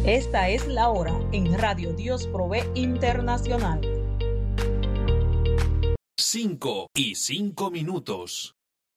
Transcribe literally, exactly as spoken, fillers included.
Esta es la hora en Radio Dios Provee Internacional. Cinco y cinco minutos.